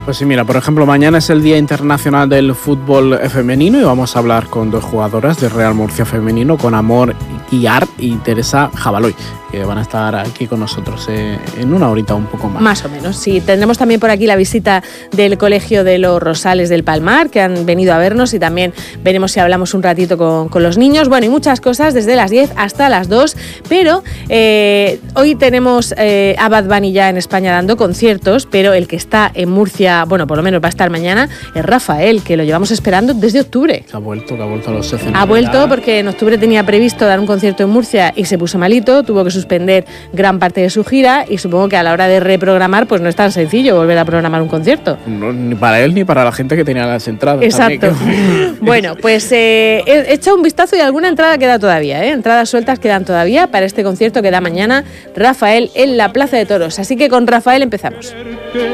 Pues sí, mira, por ejemplo, mañana es el Día Internacional del Fútbol Femenino y vamos a hablar con dos jugadoras de Real Murcia Femenino, con Amor Guiar y Teresa Jabaloy, que van a estar aquí con nosotros en una horita un poco más. Más o menos, sí. Tendremos también por aquí la visita del Colegio de los Rosales del Palmar, que han venido a vernos, y también veremos si hablamos un ratito con los niños. Bueno, y muchas cosas desde las 10 hasta las 2, pero hoy tenemos a Bad Bunny ya en España dando conciertos, pero el que está en Murcia, bueno, por lo menos va a estar mañana, es Rafael, que lo llevamos esperando desde octubre. Que ha vuelto a los escenarios. Ha vuelto porque en octubre tenía previsto dar un concierto en Murcia y se puso malito, tuvo que suspender gran parte de su gira, y supongo que a la hora de reprogramar pues no es tan sencillo volver a programar un concierto. No, ni para él ni para la gente que tenía las entradas. Exacto. También. Bueno, pues he echado un vistazo y alguna entrada queda todavía, entradas sueltas quedan todavía para este concierto que da mañana Rafael en la Plaza de Toros. Así que con Rafael empezamos.